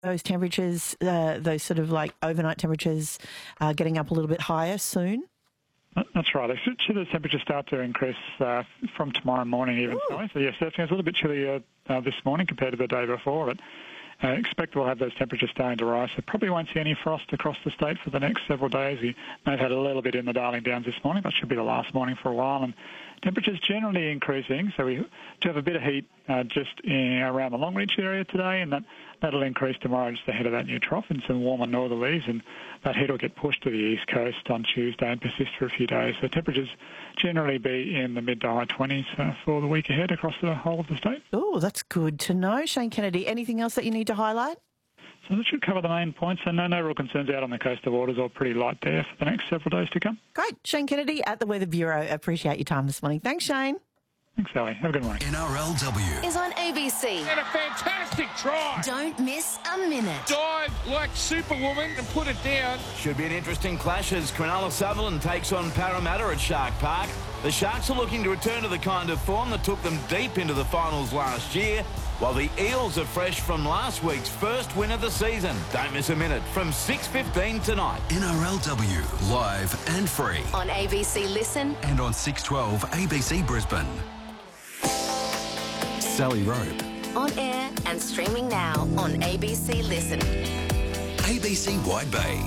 those temperatures, those sort of like overnight temperatures, getting up a little bit higher soon? That's right. The temperatures start to increase from tomorrow morning even. So yes, it's a little bit chillier this morning compared to the day before, but expect we'll have those temperatures starting to rise. So probably won't see any frost across the state for the next several days. We may have had a little bit in the Darling Downs this morning, but should be the last morning for a while. And temperatures generally increasing, so we do have a bit of heat just around the Longreach area today, and that'll increase tomorrow just ahead of that new trough and some warmer northerlies, and that heat will get pushed to the east coast on Tuesday and persist for a few days. So temperatures generally be in the mid to high 20s for the week ahead across the whole of the state. Oh, that's good to know. Shane Kennedy, anything else that you need to highlight? So that should cover the main points, and no real concerns out on the coastal waters, all pretty light there for the next several days to come. Great. Shane Kennedy at the Weather Bureau. Appreciate your time this morning. Thanks, Shane. Thanks, Sally. Have a good morning. NRLW is on ABC. And a fantastic try. Don't miss a minute. Dive like Superwoman and put it down. Should be an interesting clash as Cronulla Sutherland takes on Parramatta at Shark Park. The Sharks are looking to return to the kind of form that took them deep into the finals last year, while the Eels are fresh from last week's first win of the season. Don't miss a minute from 6:15 tonight. NRLW, live and free. On ABC Listen. And on 612 ABC Brisbane. Sally Rope. On air and streaming now on ABC Listen. ABC Wide Bay.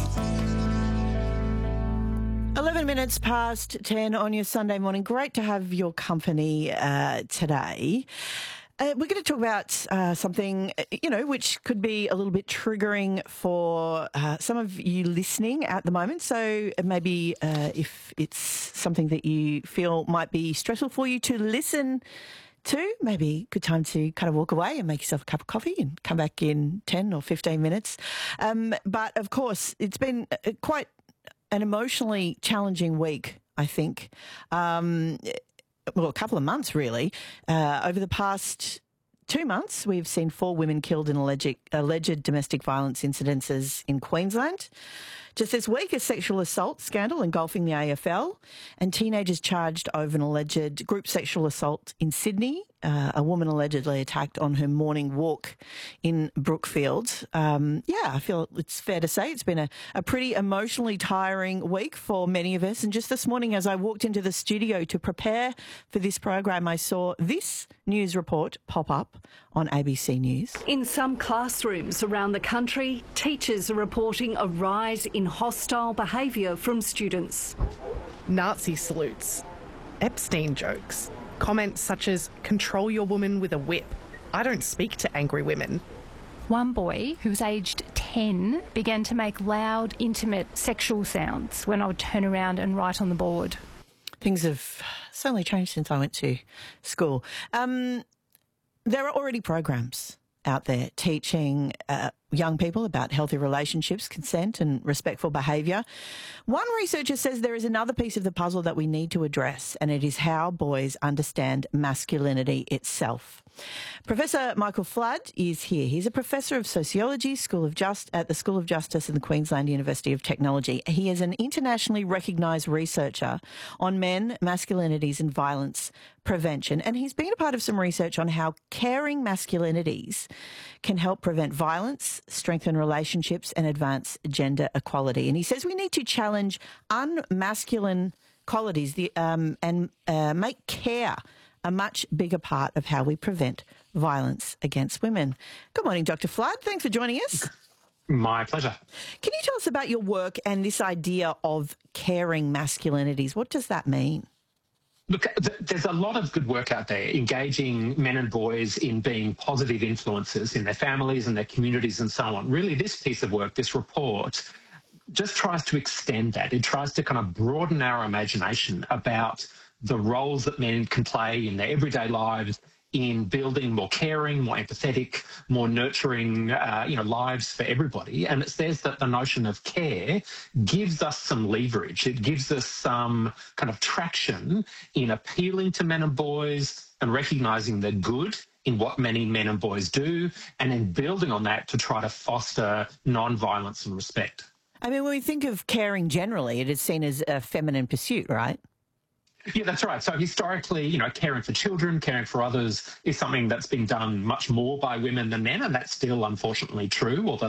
11 minutes past 10 on your Sunday morning. Great to have your company today. We're going to talk about something, which could be a little bit triggering for some of you listening at the moment. So maybe if it's something that you feel might be stressful for you to listen to, maybe a good time to kind of walk away and make yourself a cup of coffee and come back in 10 or 15 minutes. But, of course, it's been quite an emotionally challenging week, I think. A couple of months, really. Over the past 2 months, we've seen 4 women killed in alleged domestic violence incidences in Queensland. Just this week, a sexual assault scandal engulfing the AFL, and teenagers charged over an alleged group sexual assault in Sydney. A woman allegedly attacked on her morning walk in Brookfield. I feel it's fair to say it's been a pretty emotionally tiring week for many of us. And just this morning, as I walked into the studio to prepare for this program, I saw this news report pop up on ABC News. In some classrooms around the country, teachers are reporting a rise in hostile behaviour from students. Nazi salutes, Epstein jokes, comments such as, control your woman with a whip. I don't speak to angry women. One boy, who was aged 10, began to make loud, intimate sexual sounds when I would turn around and write on the board. Things have certainly changed since I went to school. There are already programs out there teaching young people about healthy relationships, consent and respectful behaviour. One researcher says there is another piece of the puzzle that we need to address, and it is how boys understand masculinity itself. Professor Michael Flood is here. He's a professor of sociology at the School of Justice in the Queensland University of Technology. He is an internationally recognised researcher on men, masculinities and violence prevention, and he's been a part of some research on how caring masculinities can help prevent violence, strengthen relationships and advance gender equality. And he says we need to challenge unmasculine qualities and make care a much bigger part of how we prevent violence against women. Good morning, Dr. Flood. Thanks for joining us. My pleasure. Can you tell us about your work and this idea of caring masculinities? What does that mean? Look, there's a lot of good work out there engaging men and boys in being positive influences in their families and their communities and so on. Really, this piece of work, this report, just tries to extend that. It tries to kind of broaden our imagination about the roles that men can play in their everyday lives in building more caring, more empathetic, more nurturing, lives for everybody. And it says that the notion of care gives us some leverage. It gives us some kind of traction in appealing to men and boys and recognising the good in what many men and boys do, and in building on that to try to foster non-violence and respect. I mean, when we think of caring generally, it is seen as a feminine pursuit, right? Yeah, that's right. So historically, caring for children, caring for others is something that's been done much more by women than men, and that's still unfortunately true, although